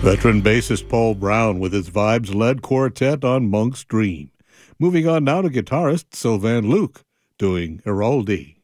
Veteran bassist Paul Brown with his vibes-led quartet on Monk's Dream. Moving on now to guitarist Sylvain Luc doing Heraldry.